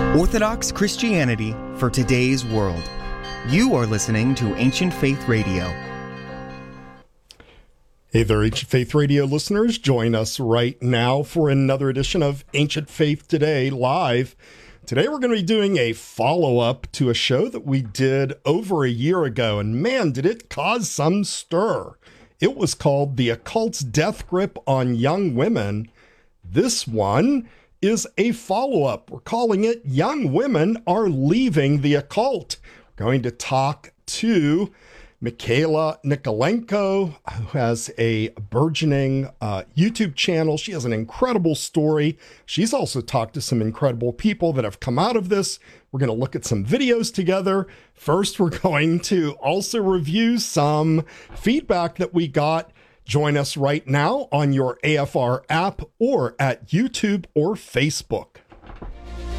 Orthodox Christianity for today's world. You are listening to Ancient Faith Radio. Hey there, Ancient Faith Radio listeners. Join us right now for another edition of Ancient Faith Today Live. Today we're going to be doing a follow-up to a show that we did over a year ago, and man, did it cause some stir. It was called The Occult's Death Grip on Young Women. This one is a follow-up. We're calling it Young Women Are Leaving the Occult. We're going to talk to Mikhaila Nikolenko, who has a burgeoning YouTube channel. She has an incredible story. She's also talked to some incredible people that have come out of this. We're going to look at some videos together. First, we're going to also review some feedback that we got. Join us right now on your AFR app or at YouTube or Facebook.